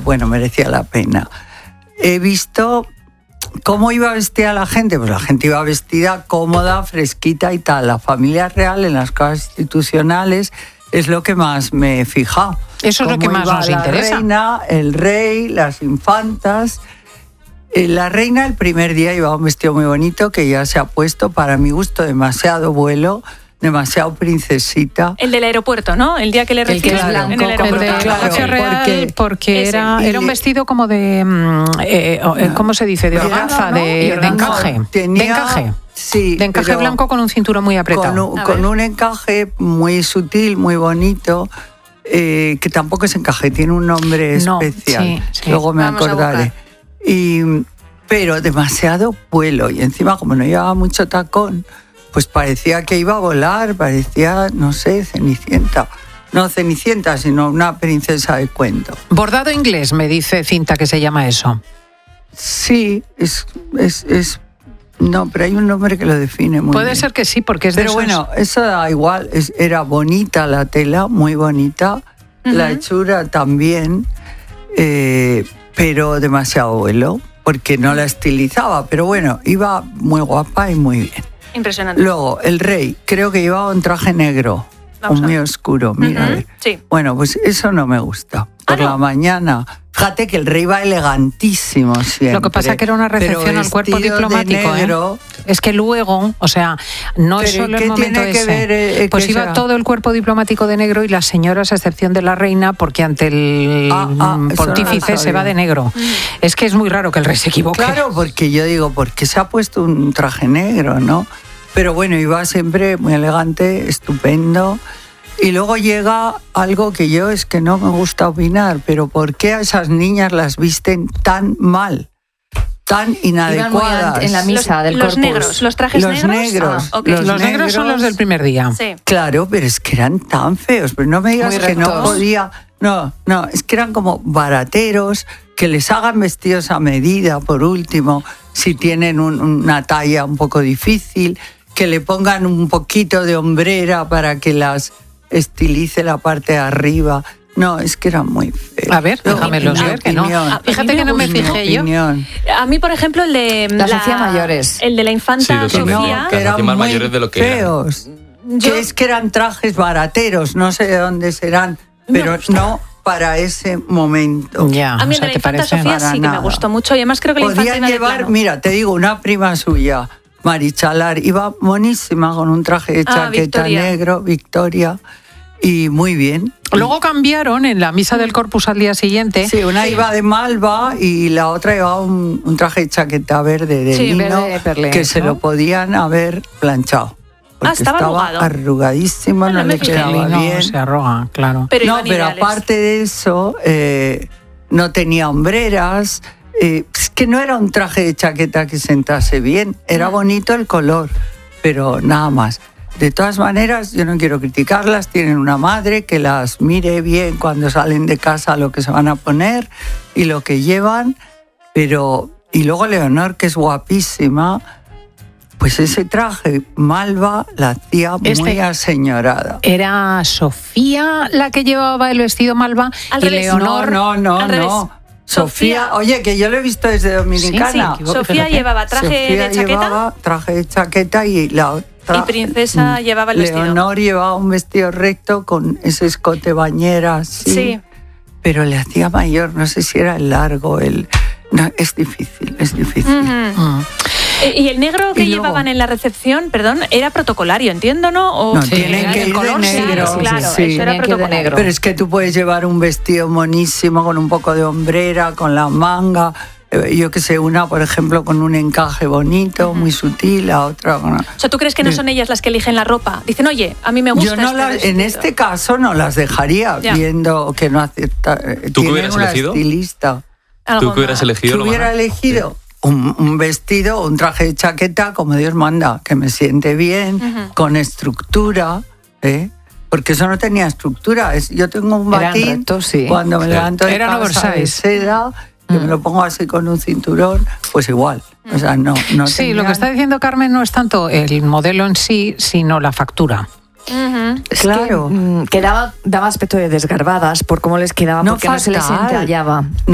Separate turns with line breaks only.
bueno, merecía la pena. He visto cómo iba vestida la gente. Pues la gente iba vestida cómoda, fresquita y tal. La familia real en las casas institucionales es lo que más me he fijado.
Eso es lo que más nos interesa.
La reina, el rey, las infantas. La reina el primer día llevaba un vestido muy bonito que ya se ha puesto, para mi gusto, demasiado vuelo, demasiado princesita.
El del aeropuerto, ¿no? El día que le reciben en el aeropuerto.
Porque era un vestido como de... ¿cómo se dice? De organza, de encaje. De encaje.
Sí,
de encaje blanco con un cinturón muy apretado.
Con un encaje muy sutil, muy bonito, que tampoco es encaje, tiene un nombre especial. Sí. Luego me acordaré. Pero demasiado vuelo. Y encima, como no llevaba mucho tacón, pues parecía que iba a volar, parecía, no sé, Cenicienta. No Cenicienta, sino una princesa de cuento.
Bordado inglés, me dice Cinta que se llama eso.
Sí, no, pero hay un nombre que lo define muy bien.
Puede ser que sí, porque es de esos...
Pero bueno, eso da igual, era bonita la tela, muy bonita, la hechura también, pero demasiado vuelo, porque no la estilizaba, pero bueno, iba muy guapa y muy bien.
Impresionante.
Luego, el rey, creo que llevaba un traje negro, muy oscuro, mira.
Sí.
Bueno, pues eso no me gusta. Por la mañana, fíjate que el rey va elegantísimo siempre.
Lo que pasa es que era una recepción al cuerpo diplomático,
negro,
Es que luego, o sea, no es solo el momento ese. Pues iba todo el cuerpo diplomático de negro y las señoras, a excepción de la reina, porque ante el pontífice se va de negro. Es que es muy raro que el rey se equivoque.
Claro, porque yo digo, ¿por qué se ha puesto un traje negro, no? Pero bueno, iba siempre muy elegante, estupendo. Y luego llega algo que yo es que no me gusta opinar, pero ¿por qué a esas niñas las visten tan mal, tan inadecuadas?
En la misa del
Corpus. Negros, los trajes negros.
Los negros son los del primer día.
Sí.
Claro, pero es que eran tan feos, pero no me digas que no podía... No, es que eran como barateros, que les hagan vestidos a medida, por último, si tienen una talla un poco difícil, que le pongan un poquito de hombrera para que las estilice la parte de arriba. No, es que eran muy feos.
A ver, déjamelos ver, que no. Fíjate que no me fijé yo.
A mí, por ejemplo, el de...
Las hacía mayores.
El de la infanta Sofía.
Que eran
más
muy
mayores de lo que
feos. Que es que eran trajes barateros, no sé de dónde serán, pero no para ese momento.
Ya,
a mí el de la infanta Sofía sí que me gustó mucho y además creo que la infanta
podían llevar, mira, te digo, una prima suya, Marichalar, iba monísima con un traje de chaqueta negro, Victoria, y muy bien.
Luego cambiaron en la misa del Corpus al día siguiente.
Sí, una iba de malva y la otra llevaba un traje de chaqueta verde de lino,
verde de perlé,
que se lo podían haber planchado.
Estaba
arrugadísimo, no le quedaba bien.
Se arruga, claro.
Pero aparte de eso, no tenía hombreras. Es que no era un traje de chaqueta que sentase bien, era bonito el color, pero nada más. De todas maneras, yo no quiero criticarlas, tienen una madre que las mire bien cuando salen de casa lo que se van a poner y lo que llevan, pero... Y luego Leonor, que es guapísima, pues ese traje malva la hacía muy aseñorada.
¿Era Sofía la que llevaba el vestido malva? Y Leonor...
No. Sofía, oye, que yo lo he visto desde Dominicana.
Sí, Sofía llevaba traje
de chaqueta y la otra.
Y Princesa llevaba el vestido.
Leonor llevaba un vestido recto con ese escote bañera, sí. Pero le hacía mayor, no sé si era el largo, No, es difícil.
¿Y el negro que llevaban en la recepción, perdón, era protocolario, entiendo, no?
No, tienen que ir de negro.
Claro, eso era protocolario.
Pero es que tú puedes llevar un vestido monísimo con un poco de hombrera, con la manga, yo que sé, una, por ejemplo, con un encaje bonito, muy sutil, la otra...
O sea, ¿tú crees que no son ellas las que eligen la ropa? Dicen, oye, a mí me gusta
en este caso no las dejaría, viendo que no acepta...
¿Tú qué hubieras elegido?
Estilista.
¿Tú qué hubieras elegido?
¿Qué hubiera elegido? Un vestido, un traje de chaqueta, como Dios manda, que me siente bien, con estructura, porque eso no tenía estructura. Yo tengo un batín,
rectos, sí.
Cuando me levanto de casa de seda, que me lo pongo así con un cinturón, pues igual. O sea, no
sí, lo que está diciendo Carmen no es tanto el modelo en sí, sino la factura.
Claro.
Que daba aspecto de desgarbadas por cómo les quedaba, porque no se les entallaba.